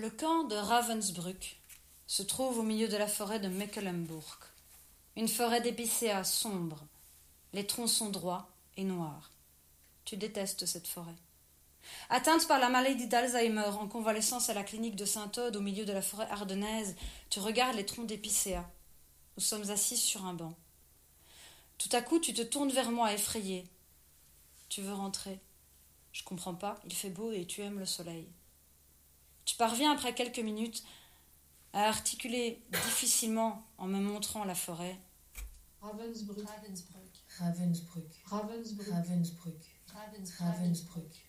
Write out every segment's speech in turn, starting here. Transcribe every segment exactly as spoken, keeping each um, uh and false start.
Le camp de Ravensbrück se trouve au milieu de la forêt de Mecklembourg, une forêt d'épicéas sombres. Les troncs sont droits et noirs. Tu détestes cette forêt. Atteinte par la maladie d'Alzheimer en convalescence à la clinique de Saint-Aude au milieu de la forêt ardennaise, tu regardes les troncs d'épicéas. Nous sommes assis sur un banc. Tout à coup, tu te tournes vers moi, effrayé. Tu veux rentrer. Je comprends pas, il fait beau et tu aimes le soleil. Tu parviens après quelques minutes à articuler difficilement en me montrant la forêt. Ravensbrück. Ravensbrück. Ravensbrück. Ravensbrück. Ravensbrück. Ravensbrück.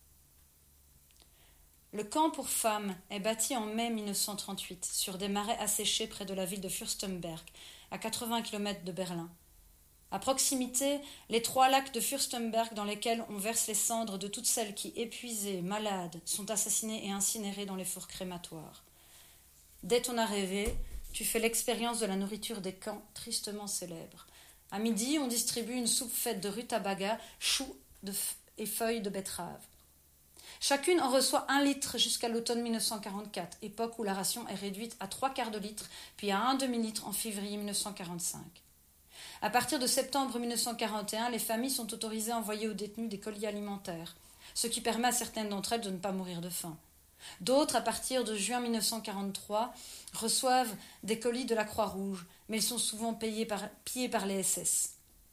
Le camp pour femmes est bâti en mai mille neuf cent trente-huit sur des marais asséchés près de la ville de Fürstenberg, à quatre-vingts kilomètres de Berlin. À proximité, les trois lacs de Fürstenberg dans lesquels on verse les cendres de toutes celles qui, épuisées, malades, sont assassinées et incinérées dans les fours crématoires. Dès ton arrivée, tu fais l'expérience de la nourriture des camps tristement célèbres. À midi, on distribue une soupe faite de rutabaga, choux de f- et feuilles de betterave. Chacune en reçoit un litre jusqu'à l'automne mille neuf cent quarante-quatre, époque où la ration est réduite à trois quarts de litre, puis à un demi-litre en février mille neuf cent quarante-cinq. À partir de septembre mille neuf cent quarante et un, les familles sont autorisées à envoyer aux détenus des colis alimentaires, ce qui permet à certaines d'entre elles de ne pas mourir de faim. D'autres, à partir de juin mille neuf cent quarante-trois, reçoivent des colis de la Croix-Rouge, mais ils sont souvent payés par, pillés par les S S.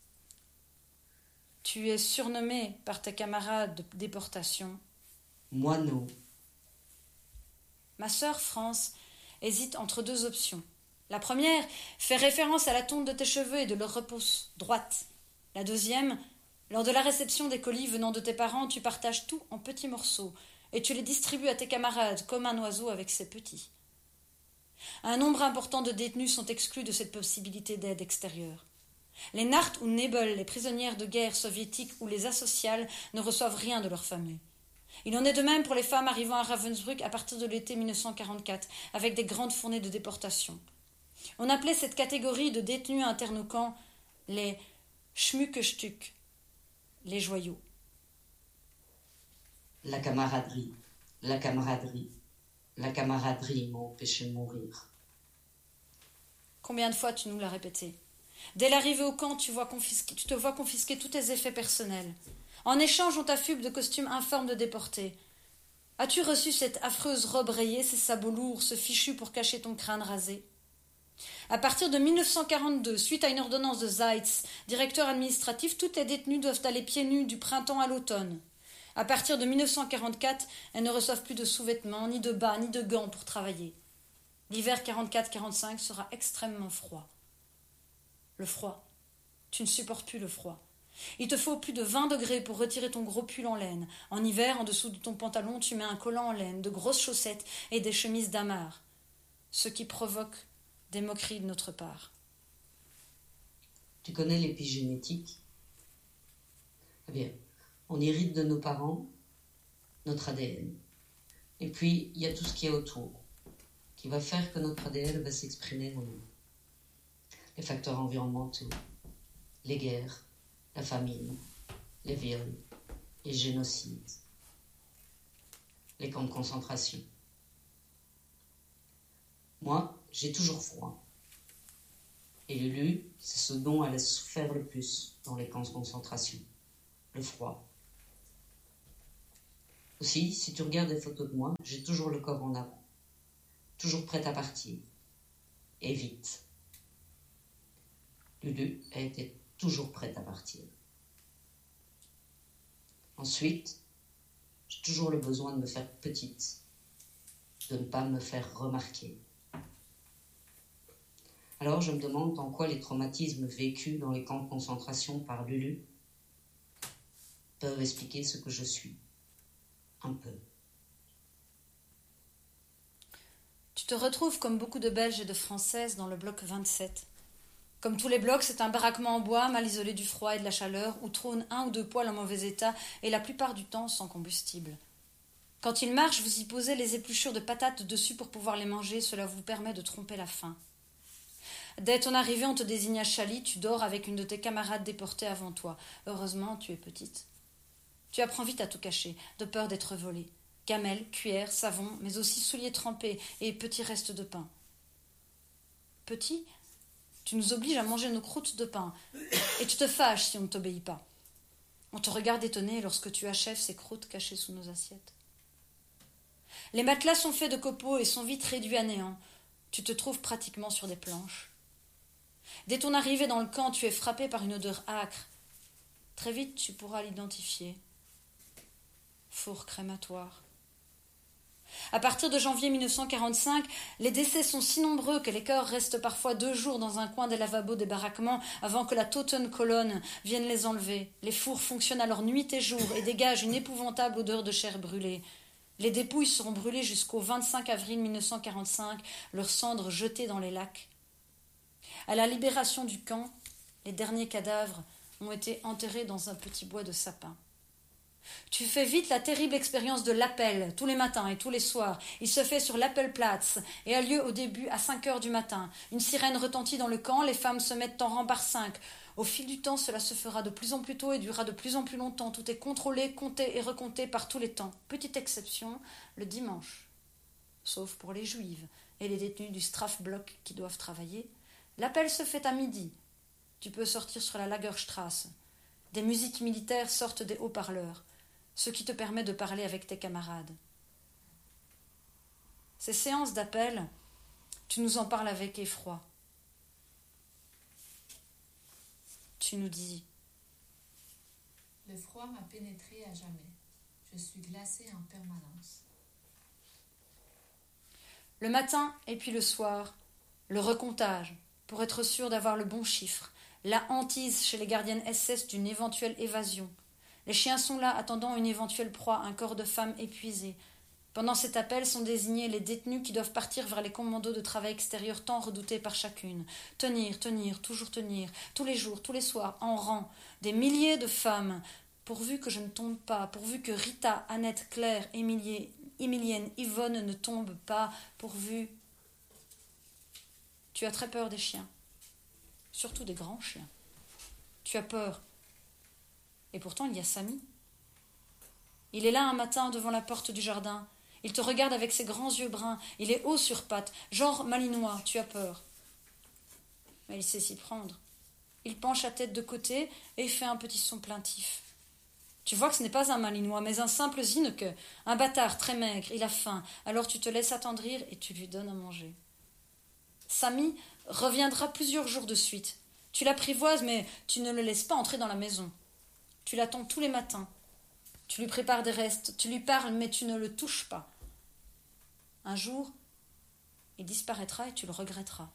Tu es surnommé par tes camarades de déportation Moineau. Ma sœur France hésite entre deux options. La première fait référence à la tonte de tes cheveux et de leur repousse droite. La deuxième, lors de la réception des colis venant de tes parents, tu partages tout en petits morceaux et tu les distribues à tes camarades comme un oiseau avec ses petits. Un nombre important de détenus sont exclus de cette possibilité d'aide extérieure. Les Nacht ou Nebel, les prisonnières de guerre soviétiques ou les asociales ne reçoivent rien de leur famille. Il en est de même pour les femmes arrivant à Ravensbrück à partir de l'été mille neuf cent quarante-quatre, avec des grandes fournées de déportation. On appelait cette catégorie de détenus internes au camp les Schmuckestück, les joyaux. La camaraderie, la camaraderie, la camaraderie m'a empêché de mourir. Combien de fois tu nous l'as répété? Dès l'arrivée au camp, tu, vois confisquer, tu te vois confisquer tous tes effets personnels. En échange, on t'affuble de costumes informes de déportés. As-tu reçu cette affreuse robe rayée, ces sabots lourds, ce fichu pour cacher ton crâne rasé? À partir de mille neuf cent quarante-deux, suite à une ordonnance de Zeitz, directeur administratif, toutes les détenues doivent aller pieds nus du printemps à l'automne. À partir de mille neuf cent quarante-quatre, elles ne reçoivent plus de sous-vêtements, ni de bas, ni de gants pour travailler. L'hiver quarante-quatre quarante-cinq sera extrêmement froid. Le froid. Tu ne supportes plus le froid. Il te faut plus de vingt degrés pour retirer ton gros pull en laine. En hiver, en dessous de ton pantalon, tu mets un collant en laine, de grosses chaussettes et des chemises d'amarre. Ce qui provoque des moqueries de notre part. Tu connais l'épigénétique? Eh bien, on hérite de nos parents notre A D N. Et puis, il y a tout ce qui est autour, qui va faire que notre A D N va s'exprimer en nous. Les facteurs environnementaux, les guerres, la famine, les viols, les génocides, les camps de concentration. Moi, j'ai toujours froid. Et Lulu, c'est ce dont elle a souffert le plus dans les camps de concentration. Le froid. Aussi, si tu regardes des photos de moi, j'ai toujours le corps en avant. Toujours prête à partir. Et vite. Lulu a été toujours prête à partir. Ensuite, j'ai toujours le besoin de me faire petite, de ne pas me faire remarquer. Alors je me demande en quoi les traumatismes vécus dans les camps de concentration par Lulu peuvent expliquer ce que je suis. Un peu. Tu te retrouves comme beaucoup de Belges et de Françaises dans le bloc vingt-sept. Comme tous les blocs, c'est un baraquement en bois, mal isolé du froid et de la chaleur, où trônent un ou deux poêles en mauvais état et la plupart du temps sans combustible. Quand il marche, vous y posez les épluchures de patates dessus pour pouvoir les manger, cela vous permet de tromper la faim. Dès ton arrivée, on te désigne à Chali, tu dors avec une de tes camarades déportées avant toi. Heureusement, tu es petite. Tu apprends vite à tout cacher, de peur d'être volée. Gamelle, cuillère, savon, mais aussi souliers trempés et petits restes de pain. Petit, tu nous obliges à manger nos croûtes de pain, et tu te fâches si on ne t'obéit pas. On te regarde étonné lorsque tu achèves ces croûtes cachées sous nos assiettes. Les matelas sont faits de copeaux et sont vite réduits à néant. Tu te trouves pratiquement sur des planches. Dès ton arrivée dans le camp, tu es frappé par une odeur âcre. Très vite, tu pourras l'identifier. Four crématoire. À partir de janvier mille neuf cent quarante-cinq, les décès sont si nombreux que les corps restent parfois deux jours dans un coin des lavabos des baraquements avant que la Totenkolonne vienne les enlever. Les fours fonctionnent alors nuit et jour et dégagent une épouvantable odeur de chair brûlée. Les dépouilles seront brûlées jusqu'au vingt-cinq avril mille neuf cent quarante-cinq, leurs cendres jetées dans les lacs. À la libération du camp, les derniers cadavres ont été enterrés dans un petit bois de sapin. Tu fais vite la terrible expérience de l'appel, tous les matins et tous les soirs. Il se fait sur l'Appelplatz et a lieu au début à cinq heures du matin. Une sirène retentit dans le camp, les femmes se mettent en rang par cinq. Au fil du temps, cela se fera de plus en plus tôt et durera de plus en plus longtemps. Tout est contrôlé, compté et recompté par tous les temps. Petite exception, le dimanche. Sauf pour les juives et les détenus du Strafblock qui doivent travailler. L'appel se fait à midi. Tu peux sortir sur la Lagerstrasse. Des musiques militaires sortent des haut-parleurs, ce qui te permet de parler avec tes camarades. Ces séances d'appel, tu nous en parles avec effroi. Tu nous dis: le froid m'a pénétré à jamais. Je suis glacée en permanence. Le matin et puis le soir, le recomptage, pour être sûr d'avoir le bon chiffre, la hantise chez les gardiennes S S d'une éventuelle évasion. Les chiens sont là, attendant une éventuelle proie, un corps de femme épuisé. Pendant cet appel sont désignés les détenus qui doivent partir vers les commandos de travail extérieur tant redoutés par chacune. Tenir, tenir, toujours tenir, tous les jours, tous les soirs, en rang, des milliers de femmes, pourvu que je ne tombe pas, pourvu que Rita, Annette, Claire, Émilie, Émilienne, Yvonne ne tombent pas, pourvu... Tu as très peur des chiens, surtout des grands chiens. Tu as peur. Et pourtant, il y a Samy. Il est là un matin devant la porte du jardin. Il te regarde avec ses grands yeux bruns. Il est haut sur pattes, genre malinois. Tu as peur. Mais il sait s'y prendre. Il penche la tête de côté et fait un petit son plaintif. Tu vois que ce n'est pas un malinois, mais un simple Zineke, un bâtard très maigre. Il a faim. Alors tu te laisses attendrir et tu lui donnes à manger. Samy reviendra plusieurs jours de suite. Tu l'apprivoises, mais tu ne le laisses pas entrer dans la maison. Tu l'attends tous les matins. Tu lui prépares des restes, tu lui parles, mais tu ne le touches pas. Un jour, il disparaîtra et tu le regretteras.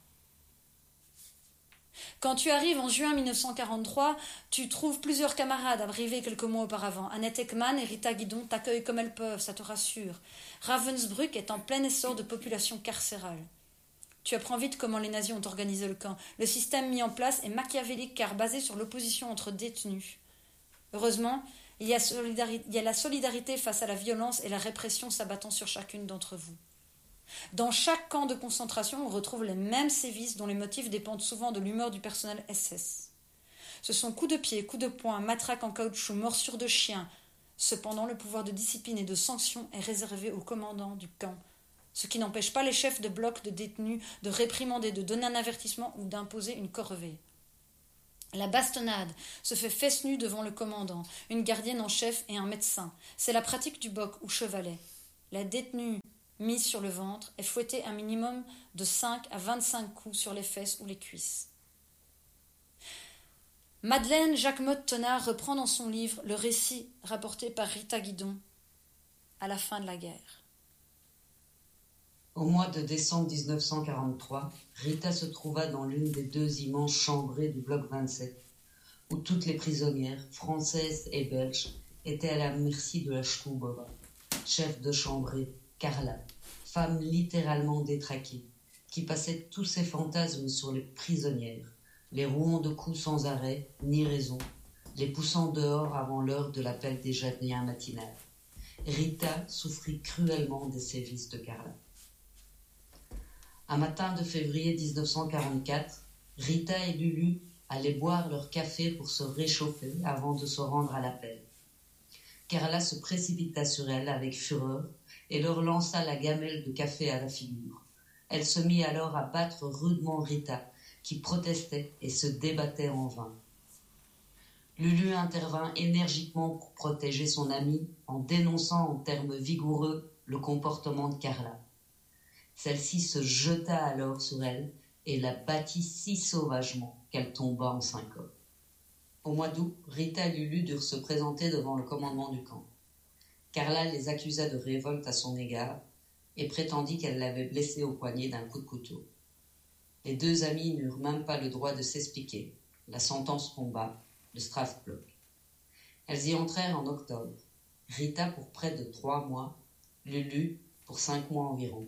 Quand tu arrives en juin mille neuf cent quarante-trois, tu trouves plusieurs camarades arrivés quelques mois auparavant. Annette Ekman et Rita Guidon t'accueillent comme elles peuvent, ça te rassure. Ravensbrück est en plein essor de population carcérale. Tu apprends vite comment les nazis ont organisé le camp. Le système mis en place est machiavélique car basé sur l'opposition entre détenus. Heureusement, il y a solidari- il y a la solidarité face à la violence et la répression s'abattant sur chacune d'entre vous. Dans chaque camp de concentration, on retrouve les mêmes sévices dont les motifs dépendent souvent de l'humeur du personnel S S. Ce sont coups de pied, coups de poing, matraques en caoutchouc, morsures de chiens. Cependant, le pouvoir de discipline et de sanction est réservé au commandant du camp, ce qui n'empêche pas les chefs de bloc de détenus de réprimander, de donner un avertissement ou d'imposer une corvée. La bastonnade se fait fesse nue devant le commandant, une gardienne en chef et un médecin. C'est la pratique du boc ou chevalet. La détenue mise sur le ventre est fouettée un minimum de cinq à vingt-cinq coups sur les fesses ou les cuisses. Madeleine Jacquemotte-Tonard reprend dans son livre le récit rapporté par Rita Guidon à la fin de la guerre. Au mois de décembre dix-neuf cent quarante-trois, Rita se trouva dans l'une des deux immenses chambrées du bloc vingt-sept, où toutes les prisonnières, françaises et belges, étaient à la merci de la Stubova, chef de chambrée, Carla, femme littéralement détraquée, qui passait tous ses fantasmes sur les prisonnières, les rouant de coups sans arrêt, ni raison, les poussant dehors avant l'heure de l'appel déjeuner matinal. Rita souffrit cruellement des sévices de Carla. Un matin de février dix-neuf cent quarante-quatre, Rita et Lulu allaient boire leur café pour se réchauffer avant de se rendre à l'appel. Carla se précipita sur elle avec fureur, et leur lança la gamelle de café à la figure. Elle se mit alors à battre rudement Rita, qui protestait et se débattait en vain. Lulu intervint énergiquement pour protéger son amie en dénonçant en termes vigoureux le comportement de Carla. Celle-ci se jeta alors sur elle et la battit si sauvagement qu'elle tomba en syncope. Au mois d'août, Rita et Lulu durent se présenter devant le commandement du camp. Carla les accusa de révolte à son égard et prétendit qu'elle l'avait blessée au poignet d'un coup de couteau. Les deux amies n'eurent même pas le droit de s'expliquer. La sentence tomba, le Strafblock. Elles y entrèrent en octobre. Rita pour près de trois mois, Lulu pour cinq mois environ.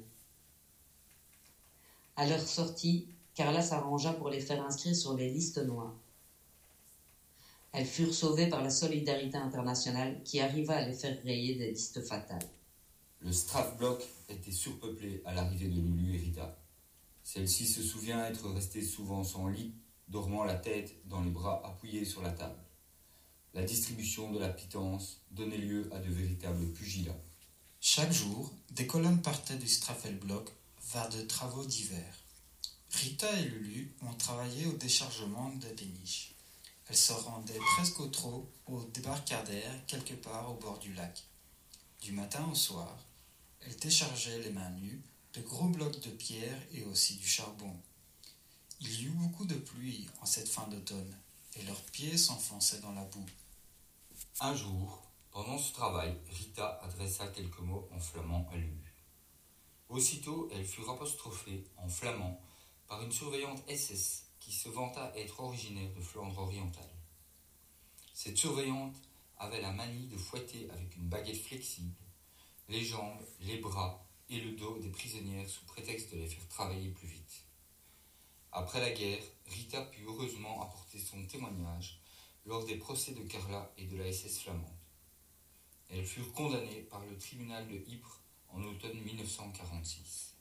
À leur sortie, Carla s'arrangea pour les faire inscrire sur les listes noires. Elles furent sauvées par la solidarité internationale qui arriva à les faire rayer des listes fatales. Le Strafblock était surpeuplé à l'arrivée de Lulu et Rita. Celle-ci se souvient être restée souvent sans lit, dormant la tête dans les bras appuyés sur la table. La distribution de la pitance donnait lieu à de véritables pugilats. Chaque jour, des colonnes partaient du Straffelblock vers de travaux divers. Rita et Lulu ont travaillé au déchargement des péniches. Elles se rendaient presque au trot, au débarcadère, quelque part au bord du lac. Du matin au soir, elles déchargeaient les mains nues de gros blocs de pierre et aussi du charbon. Il y eut beaucoup de pluie en cette fin d'automne, et leurs pieds s'enfonçaient dans la boue. Un jour, pendant ce travail, Rita adressa quelques mots en flamand à Lulu. Aussitôt, elle fut apostrophée en flamand par une surveillante S S qui se vanta être originaire de Flandre orientale. Cette surveillante avait la manie de fouetter avec une baguette flexible les jambes, les bras et le dos des prisonnières sous prétexte de les faire travailler plus vite. Après la guerre, Rita put heureusement apporter son témoignage lors des procès de Carla et de la S S flamande. Elles furent condamnées par le tribunal de Ypres en automne mille neuf cent quarante-six.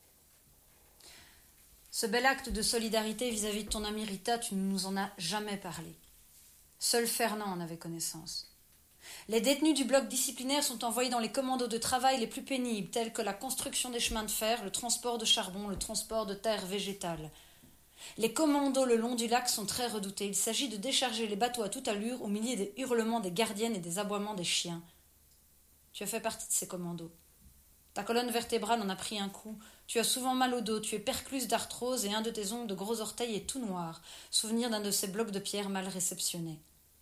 Ce bel acte de solidarité vis-à-vis de ton amie Rita, tu ne nous en as jamais parlé. Seul Fernand en avait connaissance. Les détenus du bloc disciplinaire sont envoyés dans les commandos de travail les plus pénibles, tels que la construction des chemins de fer, le transport de charbon, le transport de terres végétales. Les commandos le long du lac sont très redoutés. Il s'agit de décharger les bateaux à toute allure au milieu des hurlements des gardiennes et des aboiements des chiens. Tu as fait partie de ces commandos. Ta colonne vertébrale en a pris un coup. Tu as souvent mal au dos, tu es percluse d'arthrose et un de tes ongles de gros orteils est tout noir, souvenir d'un de ces blocs de pierre mal réceptionnés.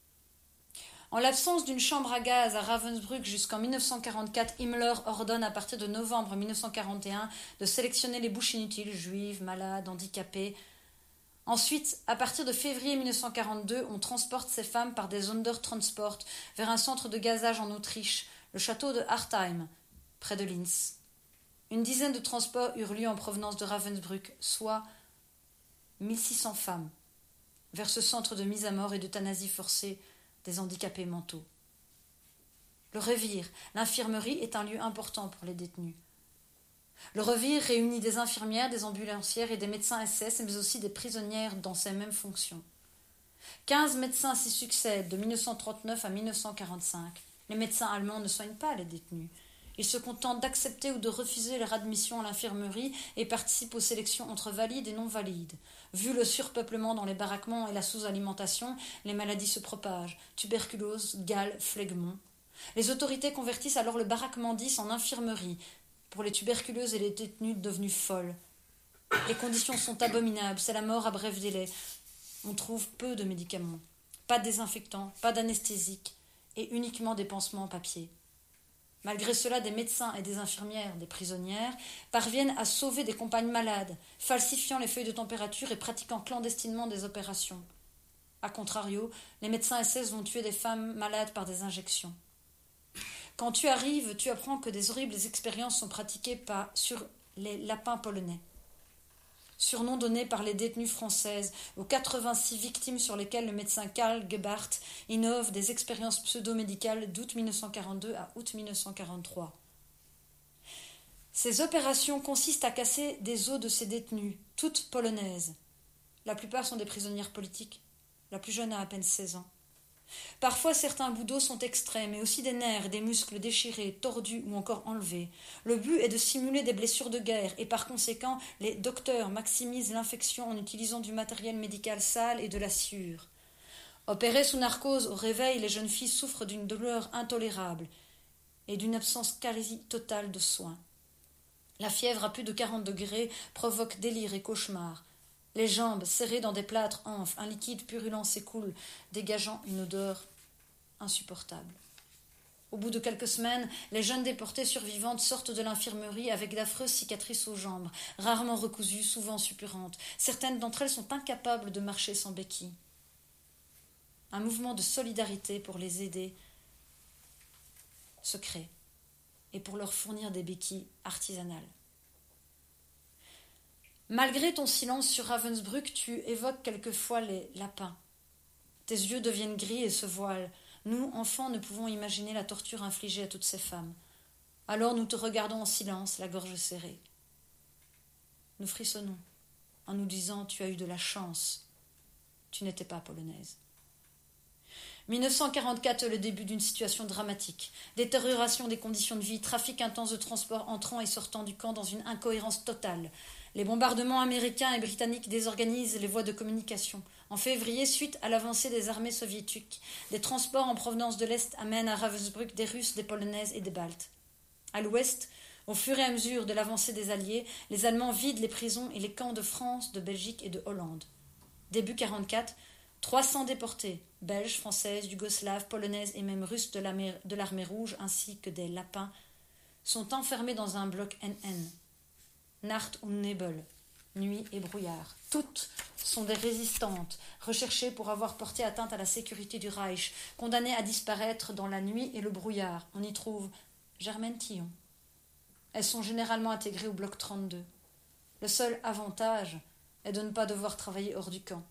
En l'absence d'une chambre à gaz à Ravensbrück jusqu'en mille neuf cent quarante-quatre, Himmler ordonne à partir de novembre mille neuf cent quarante et un de sélectionner les bouches inutiles, juives, malades, handicapées. Ensuite, à partir de février mille neuf cent quarante-deux, on transporte ces femmes par des Sondertransport vers un centre de gazage en Autriche, le château de Hartheim, près de Linz. Une dizaine de transports eurent lieu en provenance de Ravensbrück, soit mille six cents femmes, vers ce centre de mise à mort et d'euthanasie forcée des handicapés mentaux. Le Revire, l'infirmerie, est un lieu important pour les détenus. Le Revire réunit des infirmières, des ambulancières et des médecins S S, mais aussi des prisonnières dans ces mêmes fonctions. Quinze médecins s'y succèdent de mille neuf cent trente-neuf à mille neuf cent quarante-cinq. Les médecins allemands ne soignent pas les détenus. Ils se contentent d'accepter ou de refuser leur admission à l'infirmerie et participent aux sélections entre valides et non-valides. Vu le surpeuplement dans les baraquements et la sous-alimentation, les maladies se propagent. Tuberculose, gale, phlegmon. Les autorités convertissent alors le baraquement dix en infirmerie pour les tuberculeuses et les détenues devenues folles. Les conditions sont abominables, c'est la mort à bref délai. On trouve peu de médicaments, pas de désinfectants, pas d'anesthésiques et uniquement des pansements en papier. Malgré cela, des médecins et des infirmières, des prisonnières, parviennent à sauver des compagnes malades, falsifiant les feuilles de température et pratiquant clandestinement des opérations. A contrario, les médecins S S vont tuer des femmes malades par des injections. Quand tu arrives, tu apprends que des horribles expériences sont pratiquées par, sur les lapins polonais. Surnom donné par les détenues françaises aux quatre-vingt-six victimes sur lesquelles le médecin Karl Gebhardt innove des expériences pseudo-médicales d'août mille neuf cent quarante-deux à août mille neuf cent quarante-trois. Ces opérations consistent à casser des os de ces détenues, toutes polonaises. La plupart sont des prisonnières politiques. La plus jeune a à peine seize ans. Parfois, certains bouts d'eau sont extraits, mais aussi des nerfs et des muscles déchirés, tordus ou encore enlevés. Le but est de simuler des blessures de guerre et par conséquent, les docteurs maximisent l'infection en utilisant du matériel médical sale et de la sciure. Opérées sous narcose au réveil, les jeunes filles souffrent d'une douleur intolérable et d'une absence quasi totale de soins. La fièvre à plus de quarante degrés provoque délire et cauchemars. Les jambes, serrées dans des plâtres, enflent, un liquide purulent s'écoule, dégageant une odeur insupportable. Au bout de quelques semaines, les jeunes déportées survivantes sortent de l'infirmerie avec d'affreuses cicatrices aux jambes, rarement recousues, souvent suppurantes. Certaines d'entre elles sont incapables de marcher sans béquilles. Un mouvement de solidarité pour les aider se crée et pour leur fournir des béquilles artisanales. Malgré ton silence sur Ravensbrück, tu évoques quelquefois les lapins. Tes yeux deviennent gris et se voilent. Nous, enfants, ne pouvons imaginer la torture infligée à toutes ces femmes. Alors nous te regardons en silence, la gorge serrée. Nous frissonnons en nous disant « Tu as eu de la chance. Tu n'étais pas polonaise. » mille neuf cent quarante-quatre est le début d'une situation dramatique. Détérioration des conditions de vie, trafic intense de transport entrant et sortant du camp dans une incohérence totale. Les bombardements américains et britanniques désorganisent les voies de communication. En février, suite à l'avancée des armées soviétiques, des transports en provenance de l'Est amènent à Ravensbrück des Russes, des Polonaises et des Baltes. À l'Ouest, au fur et à mesure de l'avancée des Alliés, les Allemands vident les prisons et les camps de France, de Belgique et de Hollande. Début quarante-quatre, trois cents déportés, belges, françaises, yougoslaves, polonaises et même russes de l'armée, de l'armée rouge, ainsi que des lapins, sont enfermés dans un bloc N N. Nacht und Nebel, nuit et brouillard. Toutes sont des résistantes, recherchées pour avoir porté atteinte à la sécurité du Reich, condamnées à disparaître dans la nuit et le brouillard. On y trouve Germaine Tillon. Elles sont généralement intégrées au bloc trente-deux. Le seul avantage est de ne pas devoir travailler hors du camp.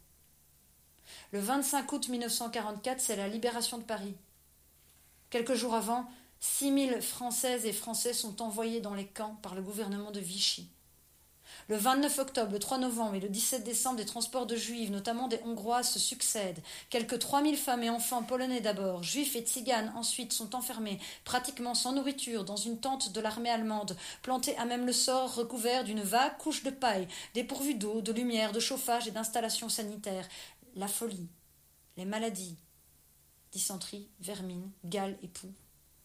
Le vingt-cinq août mille neuf cent quarante-quatre, c'est la libération de Paris. Quelques jours avant, six mille Françaises et Français sont envoyés dans les camps par le gouvernement de Vichy. Le vingt-neuf octobre, le trois novembre et le dix-sept décembre, des transports de Juives, notamment des Hongroises, se succèdent. Quelques trois mille femmes et enfants polonais d'abord, juifs et tziganes ensuite, sont enfermés, pratiquement sans nourriture, dans une tente de l'armée allemande, plantée à même le sort, recouvert d'une vague couche de paille, dépourvue d'eau, de lumière, de chauffage et d'installations sanitaires. La folie, les maladies, dysenterie, vermine, gale et poux,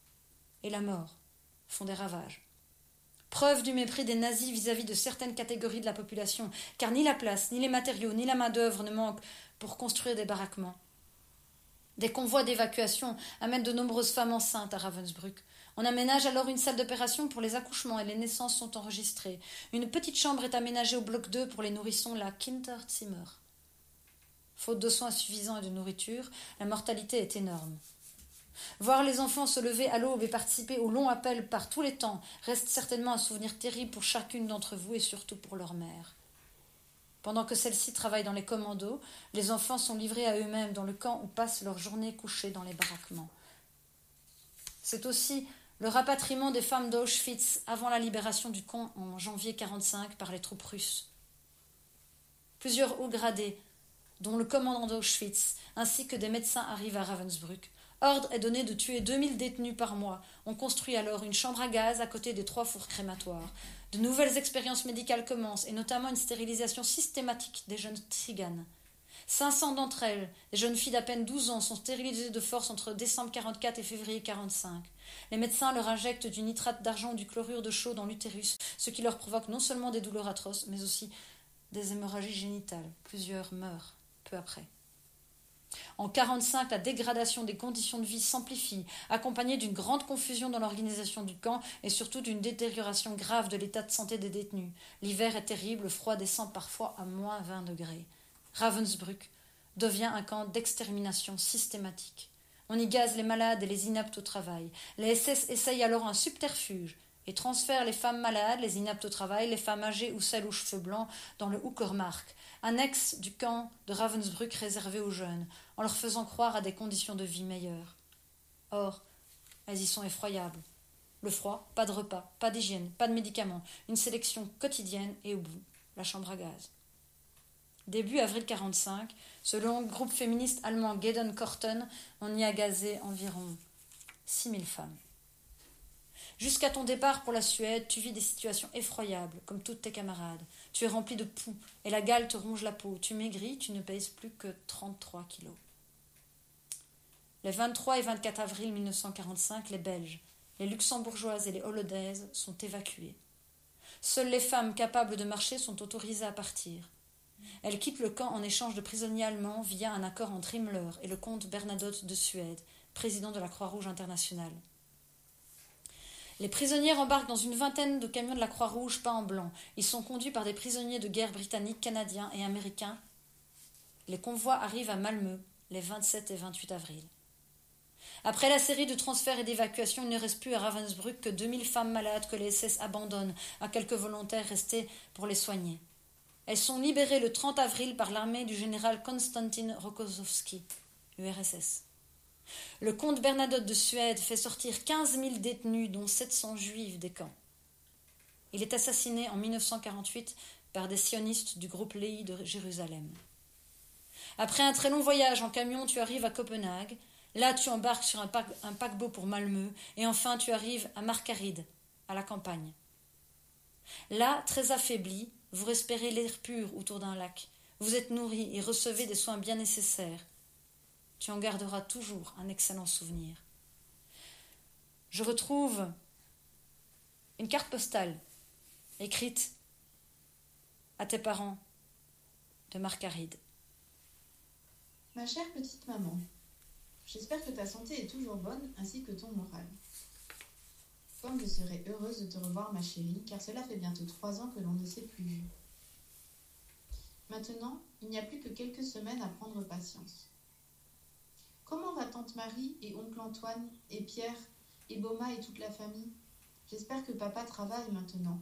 et la mort font des ravages. Preuve du mépris des nazis vis-à-vis de certaines catégories de la population, car ni la place, ni les matériaux, ni la main-d'œuvre ne manquent pour construire des baraquements. Des convois d'évacuation amènent de nombreuses femmes enceintes à Ravensbrück. On aménage alors une salle d'opération pour les accouchements et les naissances sont enregistrées. Une petite chambre est aménagée au bloc deux pour les nourrissons, la Kinderzimmer. Faute de soins suffisants et de nourriture, la mortalité est énorme. Voir les enfants se lever à l'aube et participer au long appel par tous les temps reste certainement un souvenir terrible pour chacune d'entre vous et surtout pour leur mère. Pendant que celles-ci travaillent dans les commandos, les enfants sont livrés à eux-mêmes dans le camp où passent leurs journées couchées dans les baraquements. C'est aussi le rapatriement des femmes d'Auschwitz avant la libération du camp en janvier quarante-cinq par les troupes russes. Plusieurs hauts gradés, dont le commandant d'Auschwitz, ainsi que des médecins arrivent à Ravensbrück. Ordre est donné de tuer deux mille détenus par mois. On construit alors une chambre à gaz à côté des trois fours crématoires. De nouvelles expériences médicales commencent, et notamment une stérilisation systématique des jeunes tziganes. cinq cents d'entre elles, des jeunes filles d'à peine douze ans, sont stérilisées de force entre décembre quarante-quatre et février quarante-cinq. Les médecins leur injectent du nitrate d'argent ou du chlorure de chaux dans l'utérus, ce qui leur provoque non seulement des douleurs atroces, mais aussi des hémorragies génitales. Plusieurs meurent peu après. En quarante-cinq, la dégradation des conditions de vie s'amplifie, accompagnée d'une grande confusion dans l'organisation du camp et surtout d'une détérioration grave de l'état de santé des détenus. L'hiver est terrible, le froid descend parfois à moins vingt degrés. Ravensbrück devient un camp d'extermination systématique. On y gaze les malades et les inaptes au travail. Les S S essayent alors un subterfuge et transfèrent les femmes malades, les inaptes au travail, les femmes âgées ou celles aux cheveux blancs dans le Uckermark, annexe du camp de Ravensbrück réservé aux jeunes, en leur faisant croire à des conditions de vie meilleures. Or, elles y sont effroyables. Le froid, pas de repas, pas d'hygiène, pas de médicaments, une sélection quotidienne et au bout, la chambre à gaz. Début avril quarante-cinq, selon le groupe féministe allemand Gedenkorten, on y a gazé environ six mille femmes. Jusqu'à ton départ pour la Suède, tu vis des situations effroyables, comme toutes tes camarades. Tu es rempli de poux et la gale te ronge la peau. Tu maigris, tu ne pèses plus que trente-trois kilos. Les vingt-trois et vingt-quatre avril mille neuf cent quarante-cinq, les Belges, les Luxembourgeoises et les Hollandaises sont évacuées. Seules les femmes capables de marcher sont autorisées à partir. Elles quittent le camp en échange de prisonniers allemands via un accord entre Himmler et le comte Bernadotte de Suède, président de la Croix-Rouge internationale. Les prisonnières embarquent dans une vingtaine de camions de la Croix-Rouge peints en blanc. Ils sont conduits par des prisonniers de guerre britanniques, canadiens et américains. Les convois arrivent à Malmö les vingt-sept et vingt-huit avril. Après la série de transferts et d'évacuations, il ne reste plus à Ravensbrück que deux mille femmes malades que les S S abandonnent à quelques volontaires restés pour les soigner. Elles sont libérées le trente avril par l'armée du général Konstantin Rokossowski, U R S S. Le comte Bernadotte de Suède fait sortir quinze mille détenus, dont sept cents juifs des camps. Il est assassiné en mille neuf cent quarante-huit par des sionistes du groupe Lehi de Jérusalem. Après un très long voyage en camion, tu arrives à Copenhague. Là, tu embarques sur un, paque, un paquebot pour Malmö. Et enfin, tu arrives à Markaryd, à la campagne. Là, très affaibli, vous respirez l'air pur autour d'un lac. Vous êtes nourri et recevez des soins bien nécessaires. Tu en garderas toujours un excellent souvenir. Je retrouve une carte postale écrite à tes parents de Markaryd. Ma chère petite maman, j'espère que ta santé est toujours bonne ainsi que ton moral. Comme je serai heureuse de te revoir, ma chérie, car cela fait bientôt trois ans que l'on ne s'est plus vu. Maintenant, il n'y a plus que quelques semaines à prendre patience. Comment va tante Marie et oncle Antoine et Pierre et Boma et toute la famille? J'espère que papa travaille maintenant.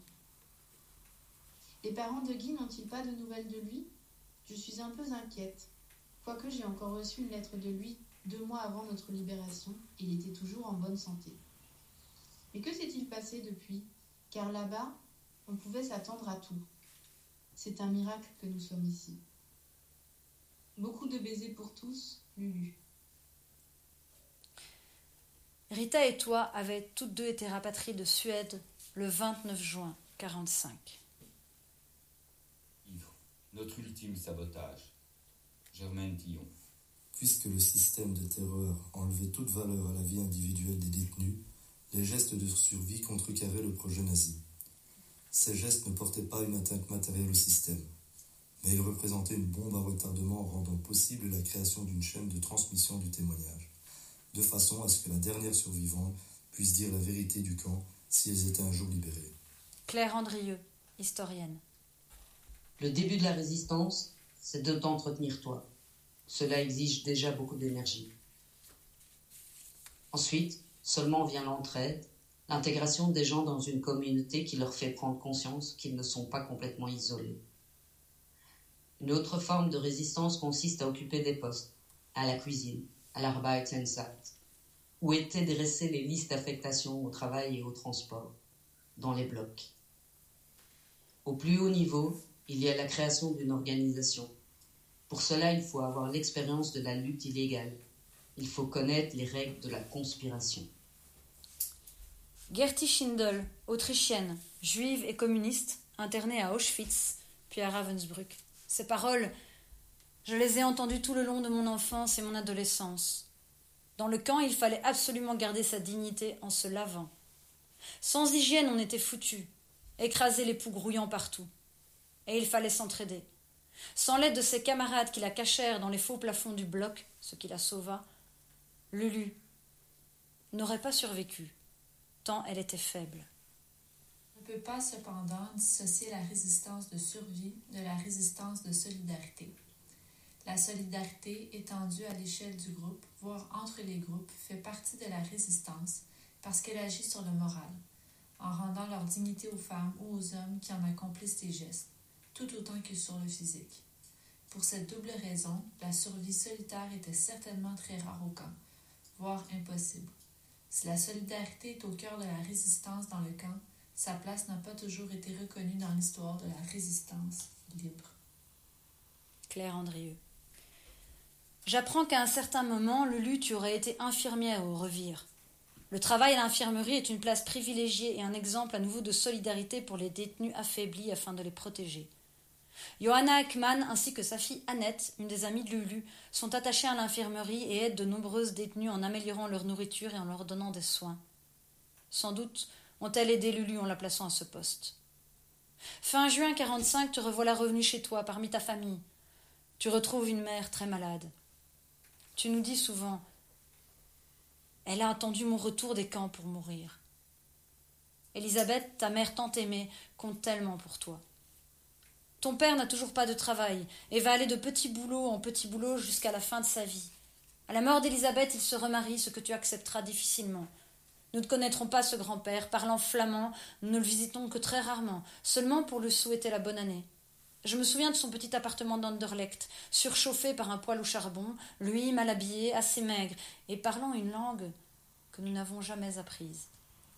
Les parents de Guy n'ont-ils pas de nouvelles de lui? Je suis un peu inquiète. Quoique j'ai encore reçu une lettre de lui deux mois avant notre libération, il était toujours en bonne santé. Mais que s'est-il passé depuis? Car là-bas, on pouvait s'attendre à tout. C'est un miracle que nous sommes ici. Beaucoup de baisers pour tous, Lulu. Rita et toi avaient toutes deux été rapatriées de Suède le vingt-neuf juin quarante-cinq. Livre. Notre ultime sabotage. Germaine Tillon. Puisque le système de terreur enlevait toute valeur à la vie individuelle des détenus, les gestes de survie contrecarraient le projet nazi. Ces gestes ne portaient pas une atteinte matérielle au système, mais ils représentaient une bombe à retardement rendant possible la création d'une chaîne de transmission du témoignage, de façon à ce que la dernière survivante puisse dire la vérité du camp si elles étaient un jour libérées. Claire Andrieux, historienne. Le début de la résistance, c'est de t'entretenir toi. Cela exige déjà beaucoup d'énergie. Ensuite, seulement vient l'entraide, l'intégration des gens dans une communauté qui leur fait prendre conscience qu'ils ne sont pas complètement isolés. Une autre forme de résistance consiste à occuper des postes, à la cuisine, à l'Arbeitseinsatz, où étaient dressées les listes d'affectation au travail et au transport, dans les blocs. Au plus haut niveau, il y a la création d'une organisation. Pour cela, il faut avoir l'expérience de la lutte illégale. Il faut connaître les règles de la conspiration. Gerti Schindel, autrichienne, juive et communiste, internée à Auschwitz, puis à Ravensbrück. Ces paroles, je les ai entendues tout le long de mon enfance et mon adolescence. Dans le camp, il fallait absolument garder sa dignité en se lavant. Sans hygiène, on était foutus, écraser les poux grouillants partout. Et il fallait s'entraider. Sans l'aide de ses camarades qui la cachèrent dans les faux plafonds du bloc, ce qui la sauva, Lulu n'aurait pas survécu, tant elle était faible. On ne peut pas cependant dissocier la résistance de survie de la résistance de solidarité. La solidarité étendue à l'échelle du groupe, voire entre les groupes, fait partie de la résistance parce qu'elle agit sur le moral, en rendant leur dignité aux femmes ou aux hommes qui en accomplissent les gestes, tout autant que sur le physique. Pour cette double raison, la survie solitaire était certainement très rare au camp, voire impossible. Si la solidarité est au cœur de la résistance dans le camp, sa place n'a pas toujours été reconnue dans l'histoire de la résistance libre. Claire Andrieux. J'apprends qu'à un certain moment, Lulu, tu aurais été infirmière au Revire. Le travail à l'infirmerie est une place privilégiée et un exemple à nouveau de solidarité pour les détenus affaiblis afin de les protéger. Johanna Ekman ainsi que sa fille Annette, une des amies de Lulu, sont attachées à l'infirmerie et aident de nombreuses détenues en améliorant leur nourriture et en leur donnant des soins. Sans doute ont-elles aidé Lulu en la plaçant à ce poste. Fin juin quarante-cinq, te revoilà revenu chez toi, parmi ta famille. Tu retrouves une mère très malade. Tu nous dis souvent « Elle a attendu mon retour des camps pour mourir. » Elisabeth, ta mère tant aimée, compte tellement pour toi. Ton père n'a toujours pas de travail et va aller de petit boulot en petit boulot jusqu'à la fin de sa vie. À la mort d'Elisabeth, il se remarie, ce que tu accepteras difficilement. Nous ne connaîtrons pas ce grand-père, parlant flamand, nous ne le visitons que très rarement, seulement pour lui souhaiter la bonne année. Je me souviens de son petit appartement d'Anderlecht, surchauffé par un poêle au charbon, lui mal habillé, assez maigre, et parlant une langue que nous n'avons jamais apprise.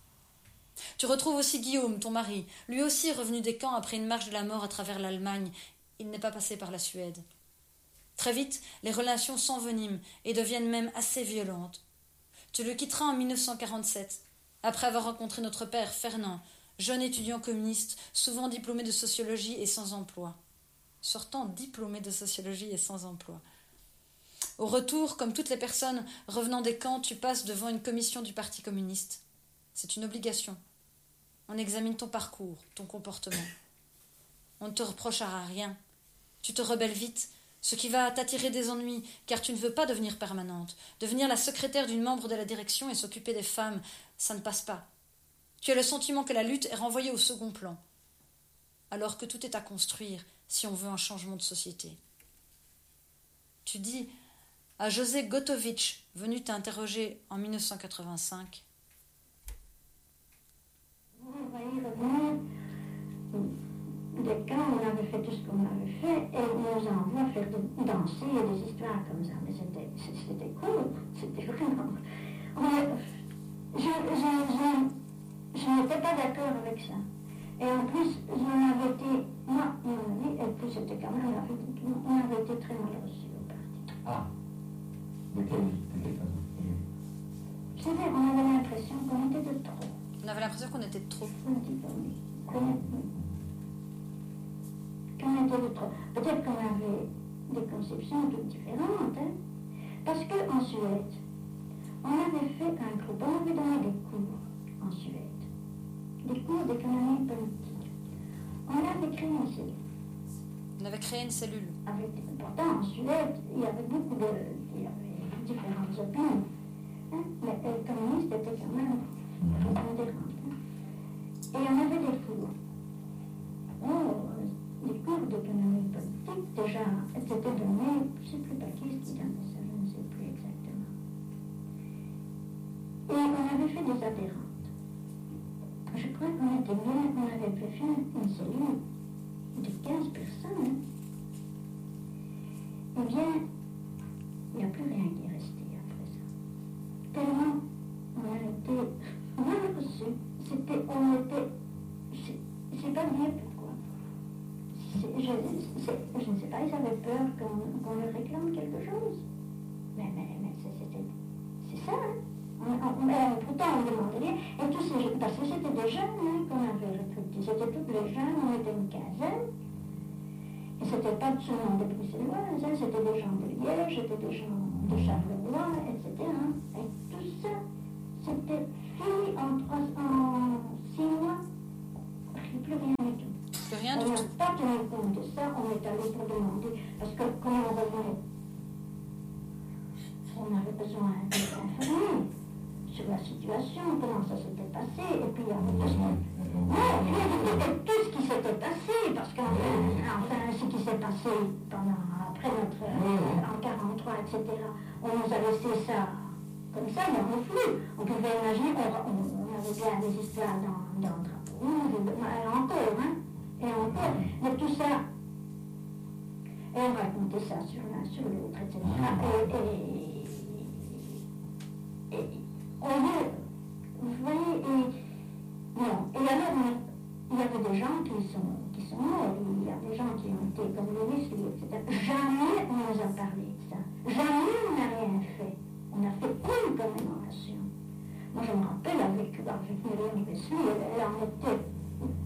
Tu retrouves aussi Guillaume, ton mari, lui aussi revenu des camps après une marche de la mort à travers l'Allemagne. Il n'est pas passé par la Suède. Très vite, les relations s'enveniment et deviennent même assez violentes. Tu le quitteras en mille neuf cent quarante-sept, après avoir rencontré notre père, Fernand, jeune étudiant communiste, souvent diplômé de sociologie et sans emploi. Sortant diplômé de sociologie et sans emploi. Au retour, comme toutes les personnes revenant des camps, tu passes devant une commission du Parti communiste. C'est une obligation. On examine ton parcours, ton comportement. On ne te reprochera rien. Tu te rebelles vite, ce qui va t'attirer des ennuis, car tu ne veux pas devenir permanente. Devenir la secrétaire d'une membre de la direction et s'occuper des femmes, ça ne passe pas. Tu as le sentiment que la lutte est renvoyée au second plan, alors que tout est à construire si on veut un changement de société. Tu dis à José Gotovitch, venu t'interroger en mille neuf cent quatre-vingt-cinq, on va y revenir. Des camps, on avait fait tout ce qu'on avait fait et on nous envoie faire de, danser et des histoires comme ça. Mais c'était, c'était cool, c'était vraiment... Je, je, je, je n'étais pas d'accord avec ça. Et en plus, j'en avais été, moi, mon avis, et puis c'était quand même, on avait, on avait été très mal reçus au parti. Ah, de quelle, de quelle façon? C'est vrai, on avait l'impression qu'on était de trop. On avait l'impression qu'on était de trop. Un petit peu, oui. Qu'on, qu'on était de trop. Peut-être qu'on avait des conceptions toutes différentes, hein. Parce qu'en Suède, on avait fait un groupe, on avait donné des cours en Suède. Des cours d'économie politique. On avait créé une cellule. On avait créé une cellule. Avec, pourtant, en Suède, il y avait beaucoup de... Il y avait différentes opinions. Hein, mais les communistes étaient quand même prépondérants. Hein. Et on avait des cours. Oh, des cours d'économie politique, déjà, étaient donnés, je ne sais plus par qui qui donnait ça, je ne sais plus exactement. Et on avait fait des adhérents. Je crois qu'on était bien, on avait fait une cellule de quinze personnes. Eh bien, il n'y a plus rien qui est resté après ça. Tellement on a été mal reçus. C'était, on était, je ne sais pas dire pourquoi. C'est, je, c'est, je ne sais pas, ils avaient peur qu'on, qu'on leur réclame quelque chose. Mais, mais, mais c'est, c'était, c'est ça, hein. On, on, euh, pourtant, on demandait rien. Et tous ces jeunes, parce que c'était des jeunes hein, qu'on avait recrutés. C'était tous les jeunes, on était une quinzaine. Et c'était pas seulement des Bruxelloises, hein, c'était des gens de Liège, c'était des gens de Charleroi, et cetera. Et tout ça, c'était fini en, trois, en six mois. Plus rien du tout. Plus rien du tout. On tout. n'a pas tenu compte de ça, on est allé pour demander. Parce que quand on revenait, on avait besoin d'être informé sur la situation, comment ça s'était passé, et puis il y avait tout ce qui, ouais, tout ce qui s'était passé, parce qu'enfin, enfin, ce qui s'est passé pendant, après notre, euh, en quarante-trois, et cetera, on nous a laissé ça comme ça dans le flou. On pouvait imaginer, on, on, on avait bien des histoires dans, dans le drapeau, et encore, hein, et encore, mais tout ça, et on racontait ça sur l'un, sur l'autre, et cetera, et, et, et on veut, vous voyez, et, non, et alors, il y a avait des gens qui sont, qui sont morts, il y a des gens qui ont été comme Louis, et cetera. Jamais on nous a parlé de ça. Jamais on n'a rien fait. On a fait une commémoration. Moi, je me rappelle avec, avec Myriam Wesley, elle, elle en était